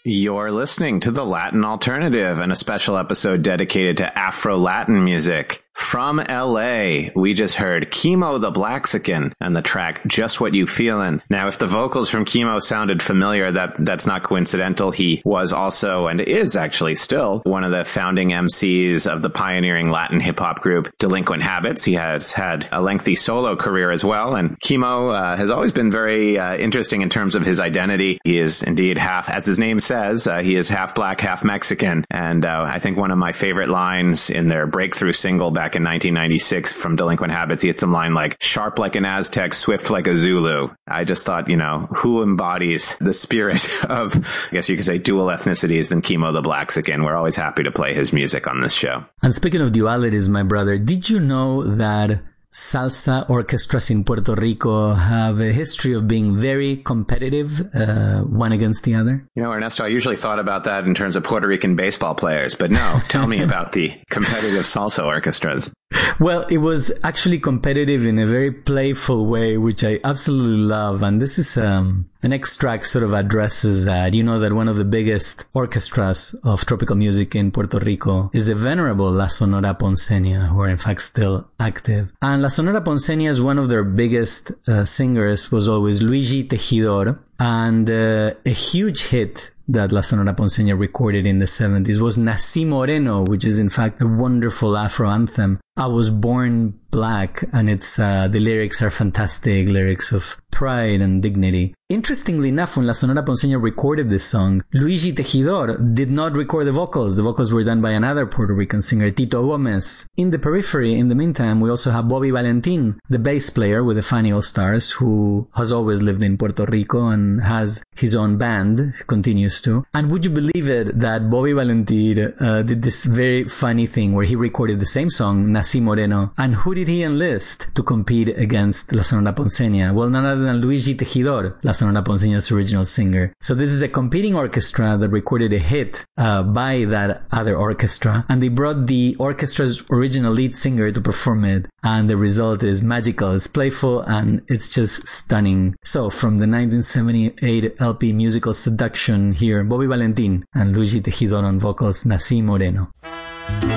You're listening to The Latin Alternative and a special episode dedicated to Afro-Latin music. From LA, we just heard Chemo the Blaxican and the track Just What You Feelin'. Now, if the vocals from Chemo sounded familiar, that's not coincidental. He was also, and is actually still, one of the founding MCs of the pioneering Latin hip-hop group Delinquent Habits. He has had a lengthy solo career as well, and Chemo has always been very interesting in terms of his identity. He is indeed half, as his name says, he is half black, half Mexican, and I think one of my favorite lines in their breakthrough single back in 1996 from Delinquent Habits, he had some line like, sharp like an Aztec, swift like a Zulu. I just thought, who embodies the spirit of, I guess you could say, dual ethnicities than Chemo the Blaxican. We're always happy to play his music on this show. And speaking of dualities, my brother, did you know that salsa orchestras in Puerto Rico have a history of being very competitive, one against the other? Ernesto, I usually thought about that in terms of Puerto Rican baseball players, but no, tell me about the competitive salsa orchestras. Well, it was actually competitive in a very playful way, which I absolutely love. And this is an extract sort of addresses that. You know that one of the biggest orchestras of tropical music in Puerto Rico is the venerable La Sonora Ponceña, who are in fact still active. And La Sonora Ponceña is one of their biggest singers was always Luigi Tejidor. And a huge hit that La Sonora Ponceña recorded in the 70s was Nací Moreno, which is in fact a wonderful Afro anthem. I was born black, and it's the lyrics are fantastic, lyrics of pride and dignity. Interestingly enough, when La Sonora Ponceña recorded this song, Luigi Tejidor did not record the vocals. The vocals were done by another Puerto Rican singer, Tito Gomez. In the periphery, in the meantime, we also have Bobby Valentin, the bass player with the Fania All Stars, who has always lived in Puerto Rico and has his own band, continues to. And would you believe it that Bobby Valentin did this very funny thing where he recorded the same song, Nací Moreno, and who did he enlist to compete against La Sonora Ponceña? Well, none other than Luigi Tejidor, La Sonora Ponceña's original singer. So this is a competing orchestra that recorded a hit by that other orchestra, and they brought the orchestra's original lead singer to perform it, and the result is magical. It's playful, and it's just stunning. So from the 1978 LP Musical Seduction, here Bobby Valentin and Luigi Tejidor on vocals, Nací Moreno.